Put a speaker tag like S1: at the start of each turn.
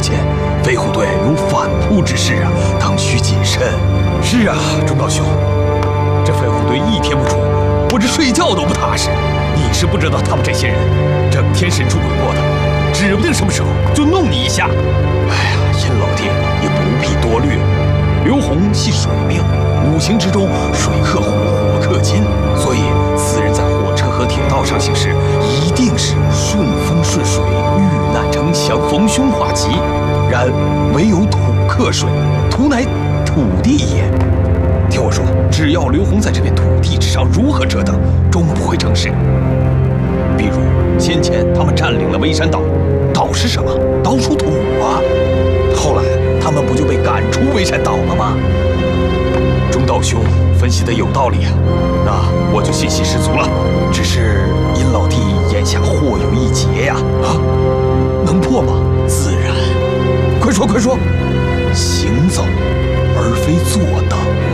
S1: 前，飞虎队有反扑之势啊，当需谨慎。
S2: 是啊，钟道兄，这飞虎队一天不出，我这睡觉都不踏实。你是不知道他们这些人，整天神出鬼没的，指不定什么时候就弄你一下。
S1: 哎呀，殷老弟也不必多虑。刘洪系水命，五行之中水克火，火克金，所以此人在火车和铁道上行驶，一定是顺风顺水，遇难成祥，逢凶化吉。然唯有土克水，土乃土地也。听我说，只要刘洪在这片土地之上如何折腾，终不会成事。比如先前他们占领了微山岛，岛是什么？岛属土啊。后来他们不就被赶出微山岛了吗？钟道兄分析的有道理啊，那我就信心十足了。只是殷老弟眼下祸有一劫呀！能破吗？自然。快说快说！行走